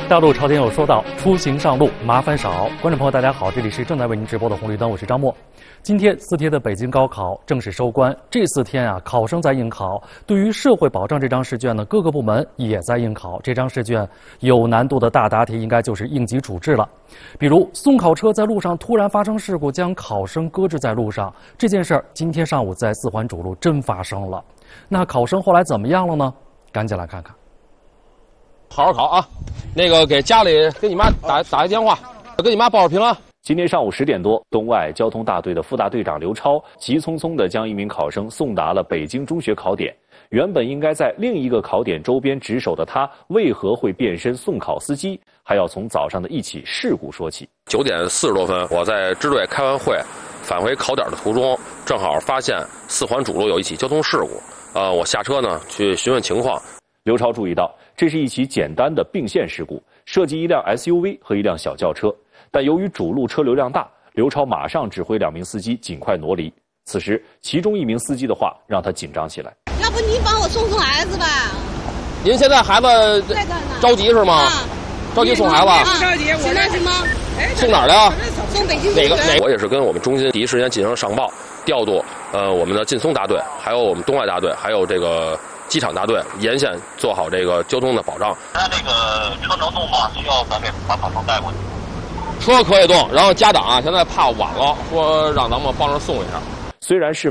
大陆朝天有说道，出行上路麻烦少。观众朋友，大家好，这里是正在为您直播的红绿灯，我是张默。今天4天的北京高考正式收官，这4天啊，考生在应考。对于社会保障这张试卷呢，各个部门也在应考。这张试卷有难度的大答题，应该就是应急处置了。比如送考车在路上突然发生事故，将考生搁置在路上，这件事儿今天上午在4环主路真发生了。那考生后来怎么样了呢？赶紧来看看。 好好考啊！那个给家里给你妈打个电话，跟你妈报个平安。 今天上午10点多，东外交通大队的副大队长刘超急匆匆地将一名考生送达了北京中学考点。原本应该在另一个考点周边值守的他，为何会变身送考司机？还要从早上的一起事故说起。 9点40多分，我在支队开完会，返回考点的途中，正好发现4环主路有一起交通事故。我下车呢去询问情况。 刘超注意到，这是一起简单的并线事故，涉及一辆 SUV 和一辆小轿车。但由于主路车流量大，刘超马上指挥2名司机尽快挪离。此时，其中1名司机的话让他紧张起来。 要不你帮我送孩子吧？ 您现在孩子着急是吗？着急送孩子？ 着急，现在什么？ 送哪儿的呀？ 送北京。 哪个？我也是跟我们中心第一时间进行上报，调度我们的劲松大队，还有我们东外大队，还有这个机场大队沿线做好这个交通的保障。 那这个车能动吗？需要咱给把考生带过去。 车可以动，然后家长啊现在怕晚了，说让咱们帮着送一下。 虽然事